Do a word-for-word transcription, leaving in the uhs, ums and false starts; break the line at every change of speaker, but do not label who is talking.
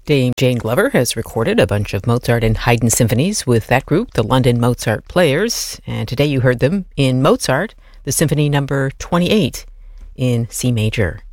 Dame Jane Glover has recorded a bunch of Mozart and Haydn symphonies with that group, the London Mozart Players, and today you heard them in Mozart, the Symphony number twenty-eight in C major.